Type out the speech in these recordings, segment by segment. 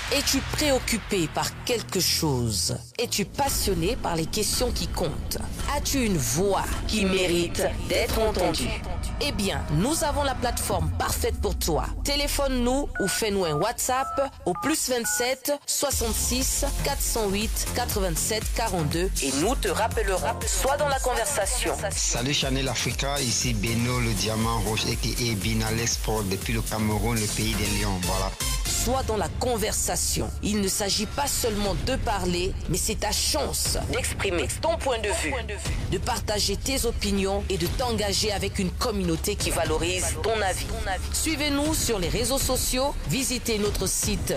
Es-tu préoccupé par quelque chose? Es-tu passionné par les questions qui comptent? As-tu une voix qui mérite d'être entendue? Eh bien, nous avons la plateforme parfaite pour toi. Téléphone-nous ou fais-nous un WhatsApp au +27 66 408 87 42 et nous te rappellerons. Sois dans la conversation. Salut Channel Africa, ici Beno le diamant rouge et Binal Export depuis le Cameroun, le pays des lions. Voilà. Sois dans la conversation. Il ne s'agit pas seulement de parler, mais c'est ta chance d'exprimer ton point de vue, de partager tes opinions et de t'engager avec une communauté qui valorise ton avis. Suivez-nous sur les réseaux sociaux, visitez notre site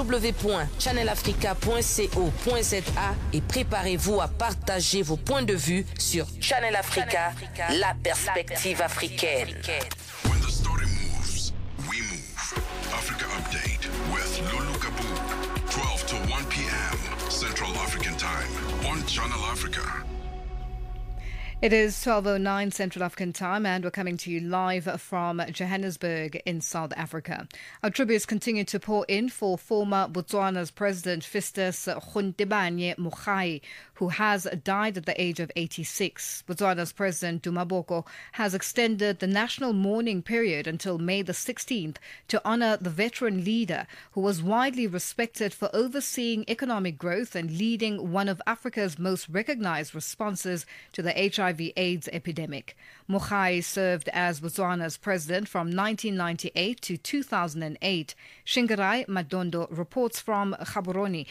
www.channelafrica.co.za et préparez-vous à partager vos points de vue sur Channel Africa, la perspective africaine. When the story moves, we move. Africa Update with Lulu Kabu, 12 to 1 p.m. Central African Time on Channel Africa. It is 12:09 Central African Time and we're coming to you live from Johannesburg in South Africa. Our tributes continue to pour in for former Botswana's President Festus Kgontebane Mogae, who has died at the age of 86. Botswana's President Duma Boko has extended the national mourning period until May the 16th to honor the veteran leader who was widely respected for overseeing economic growth and leading one of Africa's most recognized responses to the HIV/AIDS epidemic. Mogae served as Botswana's president from 1998 to 2008. Shingarai Madondo reports from Gaborone.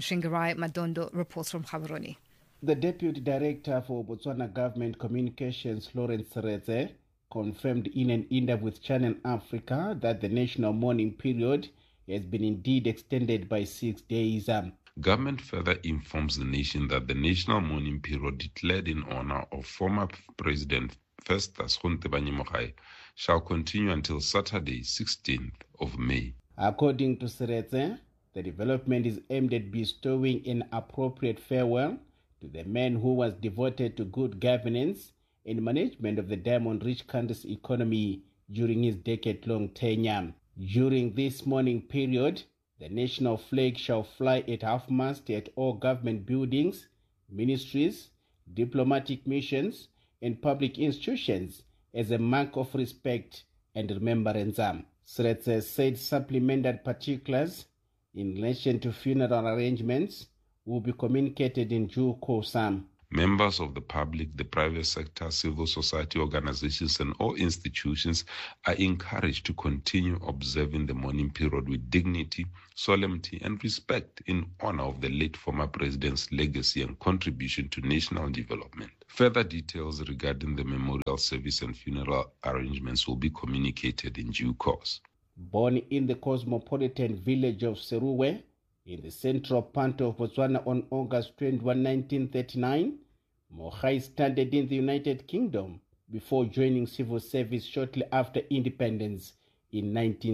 The Deputy Director for Botswana Government Communications, Lawrence Seretse, confirmed in an interview with Channel Africa that the national mourning period has been indeed extended by 6 days. Government further informs the nation that the national mourning period declared in honor of former President Festus Kgontebane Mogae shall continue until Saturday, 16th of May. According to Seretse, the development is aimed at bestowing an appropriate farewell to the man who was devoted to good governance and management of the diamond-rich country's economy during his decade-long tenure. During this mourning period, the national flag shall fly at half-mast at all government buildings, ministries, diplomatic missions, and public institutions as a mark of respect and remembrance. Seretse said supplemented particulars in relation to funeral arrangements will be communicated in due course. Members of the public, the private sector, civil society organizations, and all institutions are encouraged to continue observing the mourning period with dignity, solemnity, and respect in honor of the late former president's legacy and contribution to national development. Further details regarding the memorial service and funeral arrangements will be communicated in due course. Born in the cosmopolitan village of Seruwe, in the central part of Botswana on August 21, 1939, Mogae studied in the United Kingdom before joining civil service shortly after independence in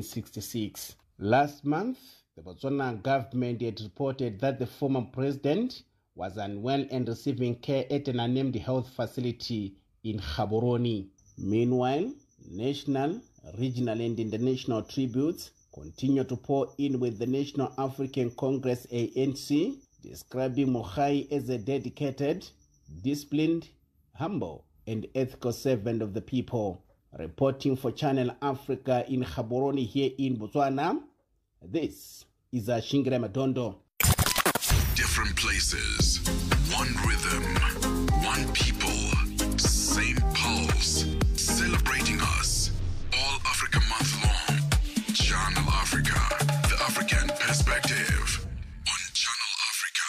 1966. Last month, the Botswana government had reported that the former president was unwell and receiving care at an unnamed health facility in Gaborone. Meanwhile, national, regional and international tributes continue to pour in, with the National African Congress ANC describing Mogae as a dedicated, disciplined, humble and ethical servant of the people. Reporting for Channel Africa in Gaborone here in Botswana, this is Shingarai Madondo. Different places, one rhythm, one people, same pulse, celebrating us. All Africa month long. Channel Africa, the African perspective on Channel Africa.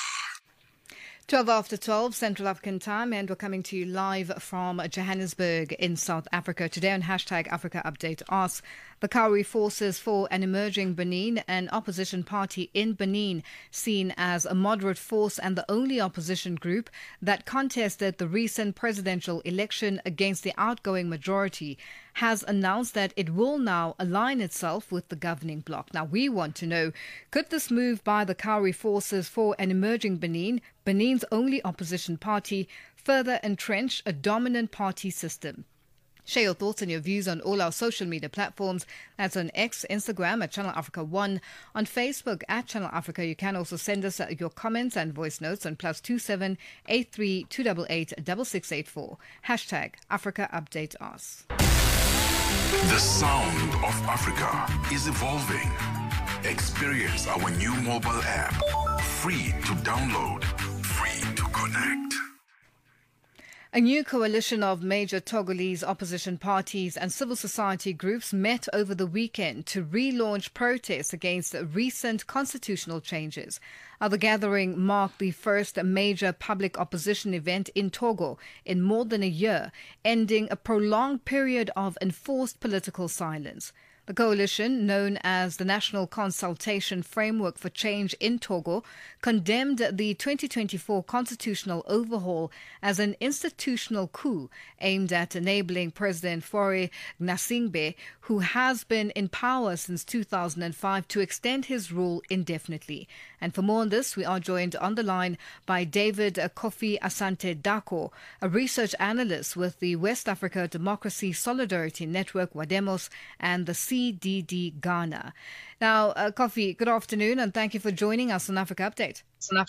12 after 12 Central African Time, and we're coming to you live from Johannesburg in South Africa. Today on Hashtag Africa Update asks, the Kauri Forces for an Emerging Benin, an opposition party in Benin seen as a moderate force and the only opposition group that contested the recent presidential election against the outgoing majority, has announced that it will now align itself with the governing bloc. Now, we want to know, could this move by the Kauri Forces for an Emerging Benin, Benin's only opposition party, further entrench a dominant party system? Share your thoughts and your views on all our social media platforms. That's on X, Instagram at Channel Africa 1, on Facebook at Channel Africa. You can also send us your comments and voice notes on +27 83 288 6684. Hashtag Africa Update Us. The sound of Africa is evolving. Experience our new mobile app. Free to download, free to connect. A new coalition of major Togolese opposition parties and civil society groups met over the weekend to relaunch protests against recent constitutional changes. The gathering marked the first major public opposition event in Togo in more than a year, ending a prolonged period of enforced political silence. The coalition, known as the National Consultation Framework for Change in Togo, condemned the 2024 constitutional overhaul as an institutional coup aimed at enabling President Faure Gnassingbé, who has been in power since 2005, to extend his rule indefinitely. And for more on this, we are joined on the line by David Kofi Asante Dako, a research analyst with the West Africa Democracy Solidarity Network, WADEMOS, and the CDD Ghana. Now, Kofi, good afternoon, and thank you for joining us on Africa Update.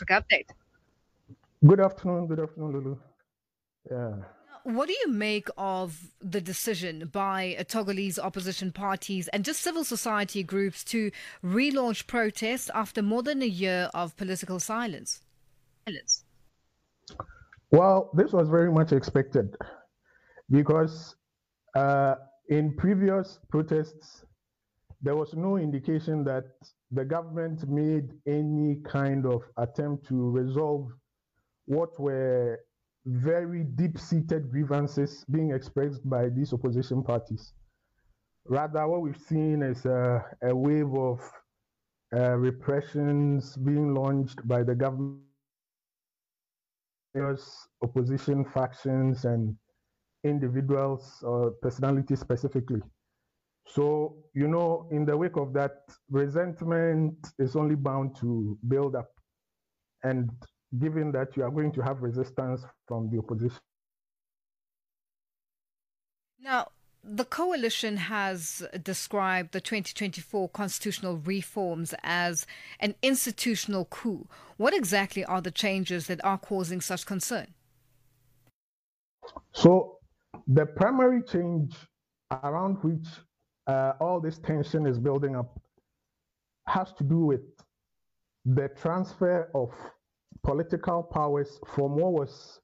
Good afternoon, Lulu. Yeah. What do you make of the decision by Togolese opposition parties and just civil society groups to relaunch protests after more than a year of political silence? Well, this was very much expected because in previous protests, there was no indication that the government made any kind of attempt to resolve what were very deep-seated grievances being expressed by these opposition parties. Rather, what we've seen is a wave of repressions being launched by the government, opposition factions, and individuals or personalities specifically. So, in the wake of that, resentment is only bound to build up. And given that you are going to have resistance from the opposition. Now, the coalition has described the 2024 constitutional reforms as an institutional coup. What exactly are the changes that are causing such concern? So, the primary change around which all this tension is building up has to do with the transfer of political powers from what was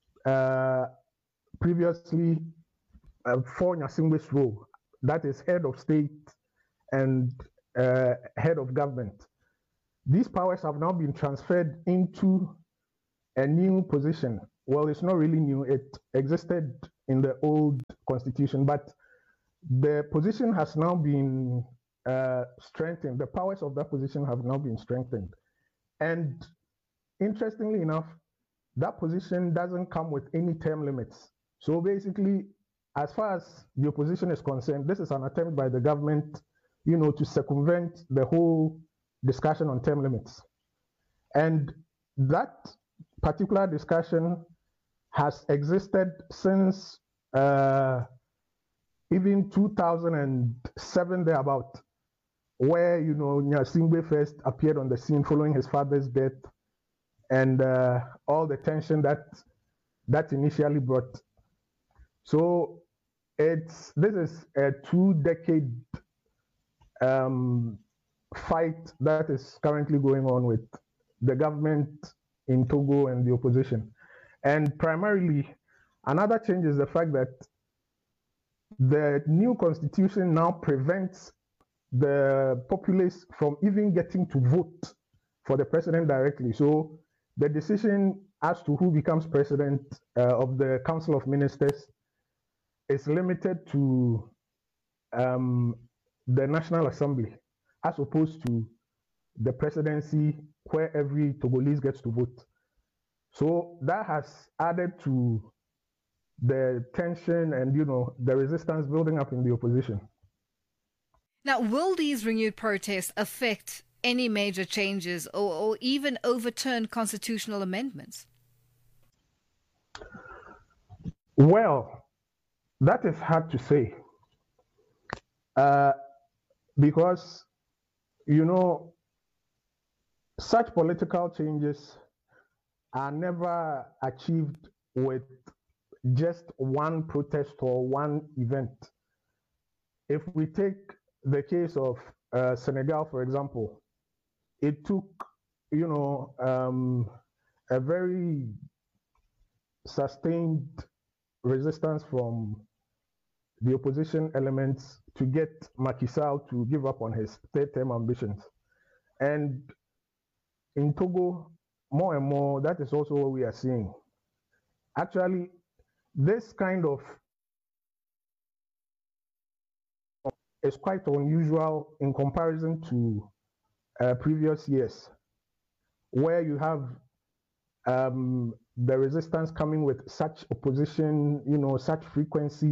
previously Faure Gnassingbé's role, that is head of state and head of government. These powers have now been transferred into a new position. Well, it's not really new. It existed in the old constitution, but the position has now been strengthened. The powers of that position have now been strengthened. And interestingly enough, that position doesn't come with any term limits. So basically, as far as the opposition is concerned, this is an attempt by the government, to circumvent the whole discussion on term limits. And that particular discussion has existed since even 2007 thereabout, where, Gnassingbé first appeared on the scene following his father's death, and all the tension that initially brought. So this is a 2-decade fight that is currently going on with the government in Togo and the opposition. And primarily, another change is the fact that the new constitution now prevents the populace from even getting to vote for the president directly. So the decision as to who becomes president of the Council of Ministers is limited to the National Assembly, as opposed to the presidency, where every Togolese gets to vote. So that has added to the tension and, the resistance building up in the opposition. Now, will these renewed protests affect any major changes or even overturn constitutional amendments? Well, That is hard to say because, you know, such political changes are never achieved with just one protest or one event. If we take the case of Senegal, for example, it took, you know, a very sustained resistance from the opposition elements to get Macky Sall to give up on his third-term ambitions. And in Togo, more and more, that is also what we are seeing. Actually, this kind of is quite unusual in comparison to previous years, where you have the resistance coming with such opposition, you know, such frequency.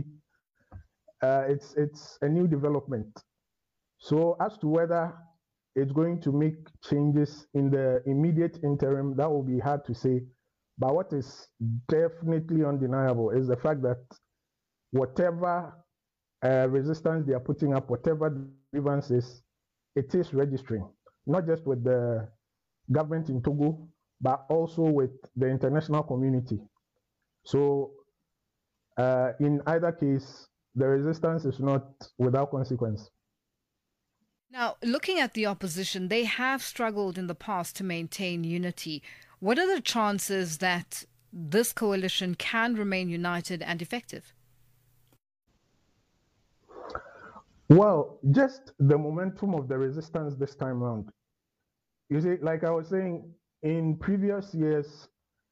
It's a new development. So as to whether it's going to make changes in the immediate interim, that will be hard to say. But what is definitely undeniable is the fact that whatever resistance they are putting up, whatever grievances, it is registering, not just with the government in Togo, but also with the international community. So in either case, the resistance is not without consequence. Now, looking at the opposition, they have struggled in the past to maintain unity. What are the chances that this coalition can remain united and effective? Well, just the momentum of the resistance this time around. You see, like I was saying, in previous years,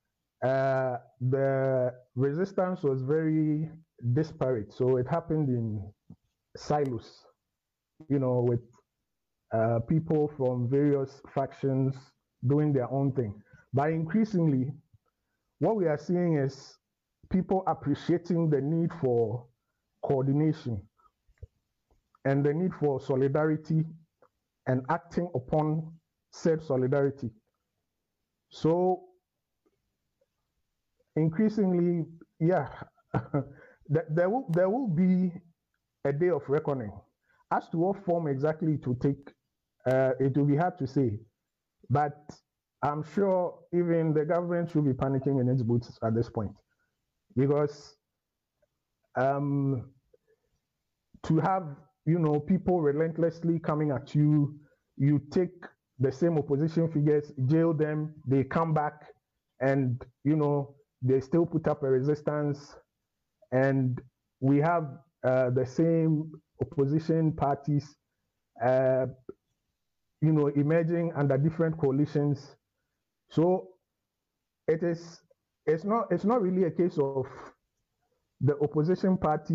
the resistance was very disparate. So it happened in silos, you know, with people from various factions doing their own thing. But increasingly, what we are seeing is people appreciating the need for coordination and the need for solidarity and acting upon said solidarity. So increasingly, yeah, there will be a day of reckoning. As to what form exactly it will take, it will be hard to say. But I'm sure even the government should be panicking in its boots at this point, because to have, you know, people relentlessly coming at you, you take the same opposition figures, jail them, they come back, and, you know, they still put up a resistance, and we have the same opposition parties, you know, emerging under different coalitions. So it's not really a case of the opposition party